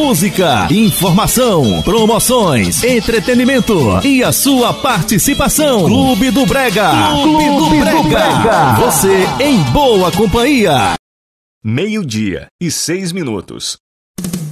música, informação, promoções, entretenimento e a sua participação. Clube do Brega. Clube do Brega. Você em boa companhia. 12:06.